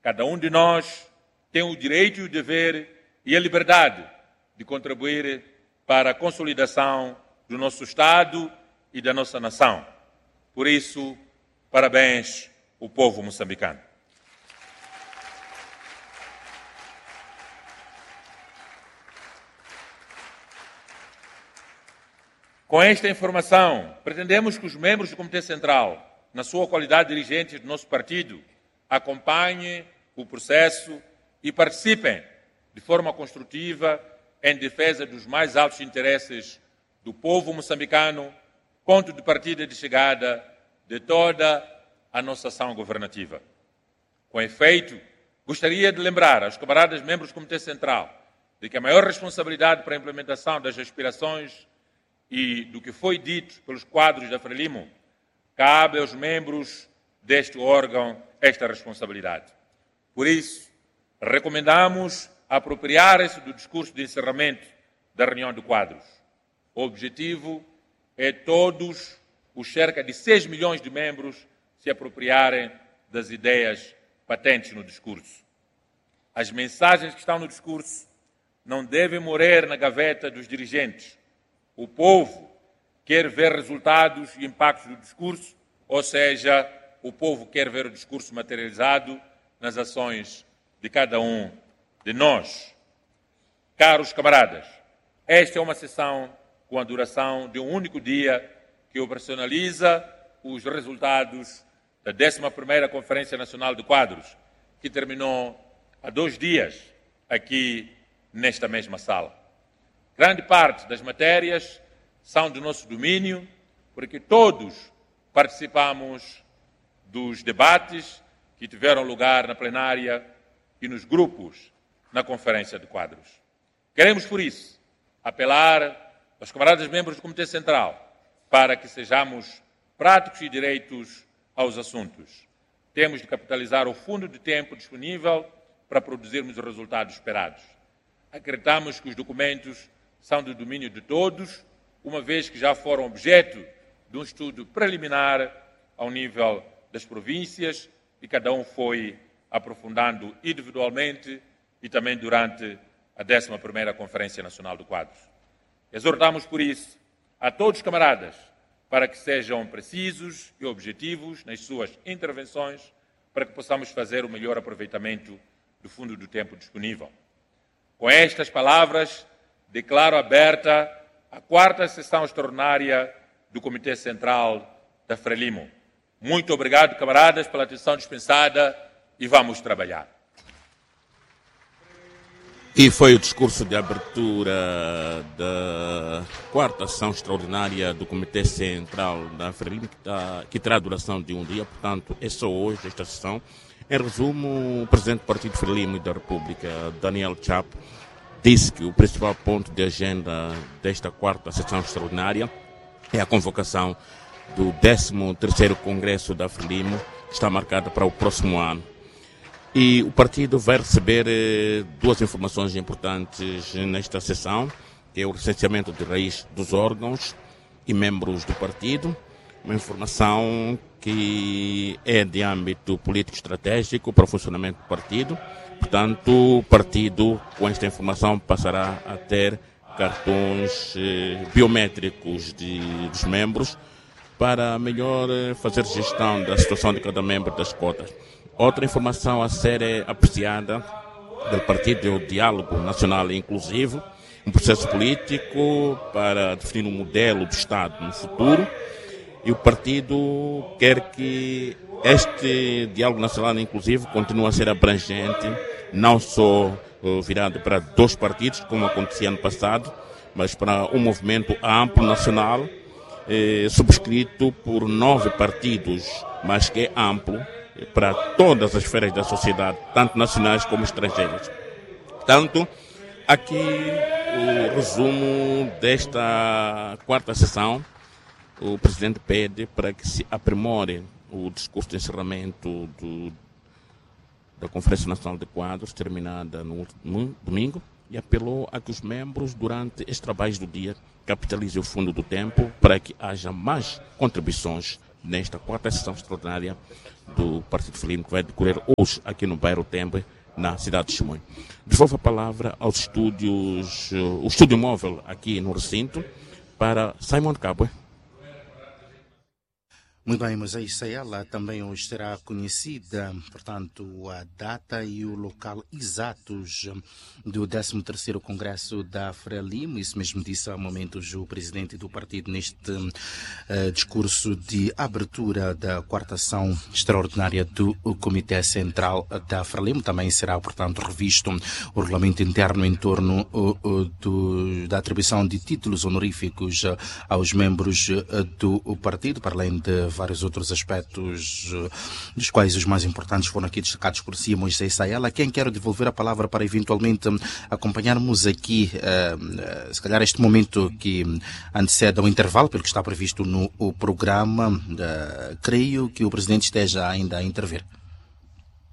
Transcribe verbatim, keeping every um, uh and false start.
Cada um de nós tem o direito e o dever e a liberdade de contribuir para a consolidação do nosso Estado e da nossa nação. Por isso, parabéns ao povo moçambicano. Com esta informação, pretendemos que os membros do Comitê Central, na sua qualidade de dirigentes do nosso partido, acompanhem o processo e participem de forma construtiva em defesa dos mais altos interesses do povo moçambicano, ponto de partida e de chegada de toda a nossa ação governativa. Com efeito, gostaria de lembrar aos camaradas membros do Comitê Central de que a maior responsabilidade para a implementação das aspirações e do que foi dito pelos quadros da Frelimo, cabe aos membros deste órgão esta responsabilidade. Por isso, recomendamos apropriar-se do discurso de encerramento da reunião de quadros. O objetivo é todos os cerca de seis milhões de membros se apropriarem das ideias patentes no discurso. As mensagens que estão no discurso não devem morrer na gaveta dos dirigentes. O povo quer ver resultados e impactos do discurso, ou seja, o povo quer ver o discurso materializado nas ações de cada um de nós. Caros camaradas, esta é uma sessão com a duração de um único dia que operacionaliza os resultados da décima primeira Conferência Nacional de Quadros, que terminou há dois dias aqui nesta mesma sala. Grande parte das matérias são do nosso domínio, porque todos participamos dos debates que tiveram lugar na plenária e nos grupos na Conferência de Quadros. Queremos, por isso, apelar aos camaradas membros do Comitê Central para que sejamos práticos e direitos aos assuntos. Temos de capitalizar o fundo de tempo disponível para produzirmos os resultados esperados. Acreditamos que os documentos são do domínio de todos, uma vez que já foram objeto de um estudo preliminar ao nível das províncias e cada um foi aprofundando individualmente e também durante a décima primeira Conferência Nacional de Quadros. Exortamos, por isso, a todos os camaradas para que sejam precisos e objetivos nas suas intervenções para que possamos fazer o melhor aproveitamento do fundo do tempo disponível. Com estas palavras, declaro aberta a quarta sessão extraordinária do Comitê Central da Frelimo. Muito obrigado, camaradas, pela atenção dispensada e vamos trabalhar. E foi o discurso de abertura da quarta sessão extraordinária do Comitê Central da Frelimo, que, tá, que terá duração de um dia, portanto, é só hoje esta sessão. Em resumo, o presidente do Partido Frelimo e da República, Daniel Chapo, disse que o principal ponto de agenda desta quarta sessão extraordinária é a convocação do décimo terceiro Congresso da Frelimo, que está marcada para o próximo ano. E o partido vai receber eh, duas informações importantes nesta sessão, que é o recenseamento de raiz dos órgãos e membros do partido, uma informação que é de âmbito político estratégico para o funcionamento do partido. Portanto, o partido, com esta informação, passará a ter cartões eh, biométricos de, dos membros para melhor eh, fazer gestão da situação de cada membro das cotas. Outra informação a ser apreciada do partido é o diálogo nacional inclusivo, um processo político para definir um modelo de Estado no futuro, e o partido quer que este diálogo nacional inclusivo continue a ser abrangente, não só uh, virado para dois partidos, como acontecia no passado, mas para um movimento amplo nacional, eh, subscrito por nove partidos, mas que é amplo para todas as esferas da sociedade, tanto nacionais como estrangeiras. Portanto, aqui o resumo desta quarta sessão. O presidente pede para que se aprimore o discurso de encerramento do, da Conferência Nacional de Quadros, terminada no último domingo, e apelou a que os membros, durante este trabalho do dia, capitalizem o fundo do tempo para que haja mais contribuições nesta quarta sessão extraordinária do Partido Frelimo, que vai decorrer hoje aqui no bairro Tembe, na cidade de Chimoio. Devolvo a palavra aos estúdios, o estúdio móvel aqui no recinto, para Simon Cabo. Muito bem, mas isso ela também hoje será conhecida, portanto, a data e o local exatos do décimo terceiro Congresso da Frelimo. Isso mesmo disse há momentos o presidente do partido neste uh, discurso de abertura da quarta sessão extraordinária do Comitê Central da Frelimo. Também será, portanto, revisto o regulamento interno em torno uh, uh, do, da atribuição de títulos honoríficos uh, aos membros uh, do partido, para além de vários outros aspectos, dos quais os mais importantes foram aqui destacados por si, Moisés Saela, a quem quero devolver a palavra para eventualmente acompanharmos aqui, uh, se calhar este momento que antecede ao intervalo, pelo que está previsto no programa. Uh, creio que o Presidente esteja ainda a intervir.